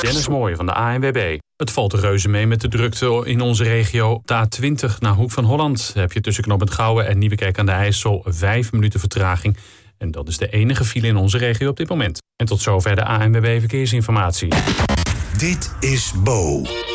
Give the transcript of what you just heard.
Dennis Mooij van de ANWB. Het valt reuze mee met de drukte in onze regio. Op de A20 naar Hoek van Holland heb je tussen Knooppunt Gouwen en Nieuwekerk aan de IJssel 5 minuten vertraging. En dat is de enige file in onze regio op dit moment. En tot zover de ANWB Verkeersinformatie. Dit is Bo.